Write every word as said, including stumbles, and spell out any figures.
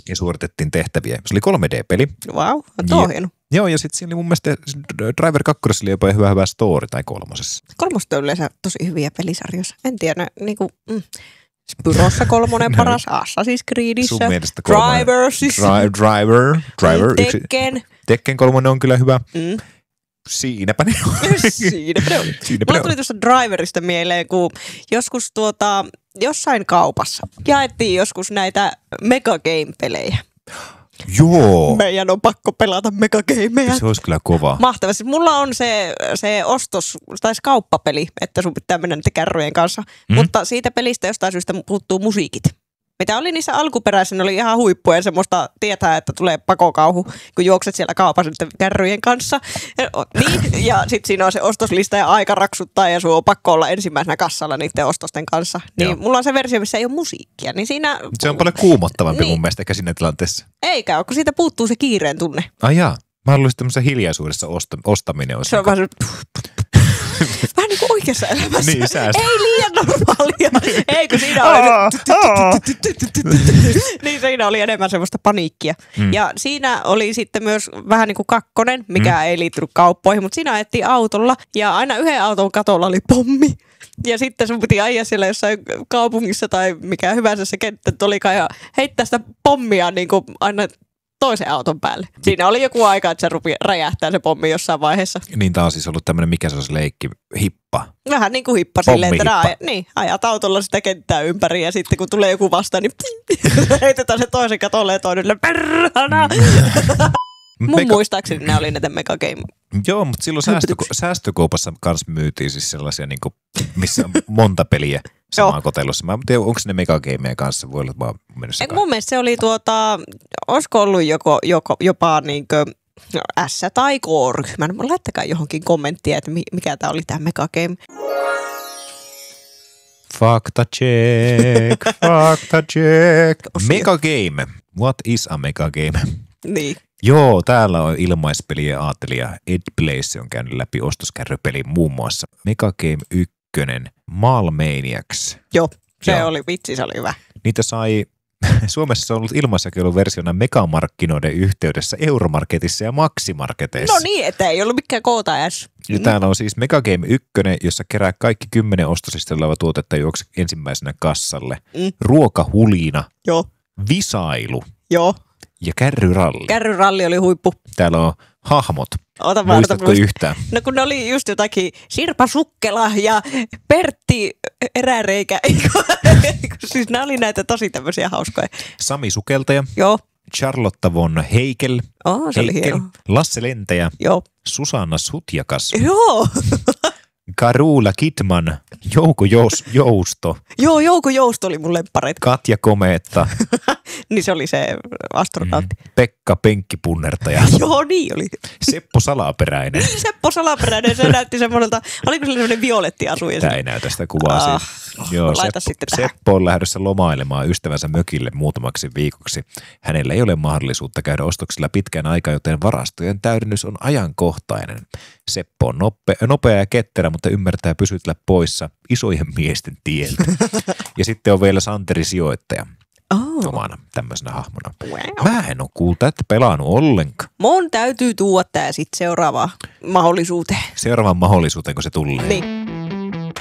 ja suoritettiin tehtäviä. Se oli kolme D-peli. Vau, wow, on hieno. Joo, ja sitten siinä oli mun mielestä Driver kaksi oli jopa hyvä hyvä story tai kolmosessa. Kolmosta on yleensä tosi hyviä pelisarjoja. En tiedä, niinku... Mm. Spyrossa kolmonen paras, Assassin's Creedissä, Sun mielestä kolmonen. Driversissa. Dri- driver, driver. Tekken. Tekken kolmonen on kyllä hyvä. Mm. Siinäpä ne on. Siinäpä ne on. Siinäpä Mulla tuli tuosta Driverista mieleen, kun joskus tuota, jossain kaupassa jaettiin joskus näitä Mega Game-pelejä. Joo. Meidän on pakko pelata Mega Gameja. Se olisi kyllä kova. Mahtavasti. Mulla on se, se ostos, tai se kauppapeli, että sun pitää mennä niiden kärryjen kanssa. Mm. Mutta siitä pelistä jostain syystä puuttuu musiikit. Mitä oli niissä alkuperäisen, oli ihan huippua ja semmoista tietää, että tulee pakokauhu, kun juokset siellä kaupassa kärryjen kanssa. Ja, niin, ja sitten siinä on se ostoslista ja aika raksuttaa ja sun on pakko olla ensimmäisenä kassalla niiden ostosten kanssa. Niin Joo. mulla on se versio, missä ei ole musiikkia. Niin siinä, se on paljon kuumottavampi niin, mun mielestä ehkä siinä tilanteessa. Eikä ole, kun siitä puuttuu se kiireen tunne. Ai jaa. Mä haluaisin tämmöisen hiljaisuudessa osta, ostaminen. Olisi se on vähän se... Vähän niin kuin oikeassa elämässä. Niin, säästä. Ei liian normaalia. Ei, kun siinä oli... Niin siinä oli enemmän semmoista paniikkia. Mm. Ja siinä oli sitten myös vähän niin kuin kakkonen, mikä mm. ei liittynyt kauppoihin, mutta siinä ajettiin autolla ja aina yhden auton katolla oli pommi. Ja sitten sun piti ajaa siellä jossain kaupungissa tai mikä hyvänsä se kenttä olikaan ja heittää sitä pommia niin kuin aina toisen auton päälle. Siinä oli joku aika, että se rupi räjähtää se pommi jossain vaiheessa. Niin tää on siis ollut tämmönen, mikä se on se leikki, hippa. Vähän niin kuin hippa silleen, että aj- niin, ajat autolla sitä kenttää ympäri ja sitten kun tulee joku vastaan, niin heitetään se toisen katolle ja toinen perhana. Mm. Mun Mega... muistaakseni ne oli näitä Mega Game. Joo, mutta silloin säästöko- säästökaupassa kanssa myytiin siis sellaisia, niin kuin, missä on monta peliä samaan kotelossa. Mä en tiedä, onko ne Mega Gameja kanssa, voi olla vaan mennessä. Mun mielestä se oli tuota, olisiko ollut joko, joko, jopa niin kuin S- tai K-ryhmän. Laittakaa johonkin kommenttia, että mikä tää oli tää Mega Game. Fakta check, fakta check. Mega Game. What is a Mega Game? Niin. Joo, täällä on ilmaispeliä aatelija. Ed Blaze on käynyt läpi ostoskärrypeli muun muassa. Mega Game yksi, Mall Maniacs. Joo, se Joo. oli vitsi, se oli hyvä. Niitä sai, Suomessa on ollut ilmaisjakeluversiona megamarkkinoiden yhteydessä Euromarketissa ja Maximarketeissa. No niin, että ei ollut mikään K tai S. Ja täällä on siis Mega Game yksi, jossa kerää kaikki kymmenen ostosistalla oleva tuotetta juoksi ensimmäisenä kassalle. Mm. Ruokahulina. Joo. Visailu. Joo. Ja kärryralli. Kärryralli oli huippu. Täällä on hahmot. Ota Muistatko muist... yhtään? No kun ne oli just jotakin Sirpa Sukkela ja Pertti Eräreikä. Siis nämä oli näitä tosi tämmöisiä hauskoja. Sami Sukeltaja. Joo. Charlotte von Heikel. Oh, se Heikel. oli hieno. Lasse Lentäjä. Joo. Susanna Sutjakas. Joo. Karula Kidman, Jouko Jous, Jousto. Joo, Jouko Jousto oli mun lemppareita. Katja Komeetta. Niin se oli se astronautti. Mm. Pekka Penkkipunnertaja. Joo, niin oli. Seppo Salaperäinen. Niin, Seppo Salaperäinen, se näytti semmoiselta, oliko se semmoinen violetti asuja? Tämä ei näytä sitä kuvaa ah, siitä. Joo, Seppo, Seppo on lähdössä lomailemaan ystävänsä mökille muutamaksi viikoksi. Hänellä ei ole mahdollisuutta käydä ostoksilla pitkän aikaa, joten varastojen täydennys on ajankohtainen. Seppo on nope, nopea ja ketterä, mutta ymmärtää pysytellä poissa isojen miesten tieltä. Ja sitten on vielä Santeri sijoittaja. Oh. Omana tämmöisenä hahmona. Wow. Mä en ole kuulta, että pelannut ollenkaan. Mun täytyy tuoda tää sitten seuraavaan mahdollisuuteen. Seuraavaan mahdollisuuteen, kun se tulee. Niin.